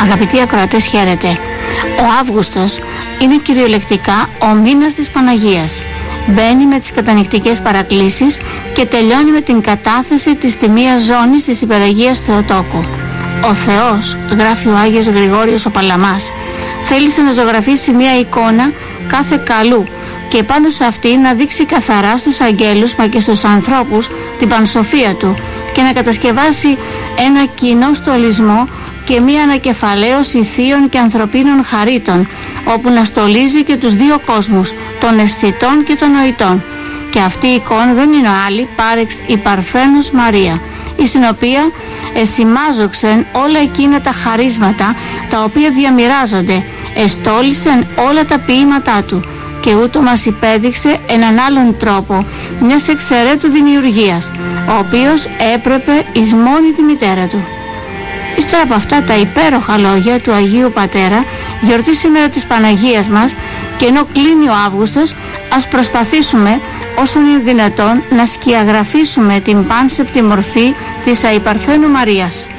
Αγαπητοί ακροατές, χαίρετε. Ο Αύγουστος είναι κυριολεκτικά ο μήνας της Παναγίας. Μπαίνει με τις κατανυκτικές παρακλήσεις και τελειώνει με την κατάθεση της τιμίας ζώνης της Υπεραγίας Θεοτόκου. Ο Θεός, γράφει ο Άγιος Γρηγόριος ο Παλαμάς, θέλησε να ζωγραφίσει μια εικόνα κάθε καλού και πάνω σε αυτή να δείξει καθαρά στους αγγέλους μα και στους ανθρώπους την πανσοφία του και να κατασκευάσει ένα κοινό στολισμό και μία ανακεφαλαίωση θείων και ανθρωπίνων χαρίτων, όπου να στολίζει και τους δύο κόσμους, των αισθητών και των νοητών. Και αυτή η εικόνα δεν είναι άλλη πάρεξ η Παρθένος Μαρία, εις την οποία εσημάζοξεν όλα εκείνα τα χαρίσματα τα οποία διαμοιράζονται, εστόλισεν όλα τα ποίηματά του και ούτω μας υπέδειξε έναν άλλον τρόπο μιας εξαιρέτου δημιουργίας, ο οποίος έπρεπε εις μόνη τη μητέρα του. Ύστερα από αυτά τα υπέροχα λόγια του Αγίου Πατέρα, γιορτή σήμερα της Παναγίας μας, και ενώ κλείνει ο Αύγουστος, ας προσπαθήσουμε όσο είναι δυνατόν να σκιαγραφίσουμε την πάνσεπτη μορφή της Αϊπαρθένου Μαρίας.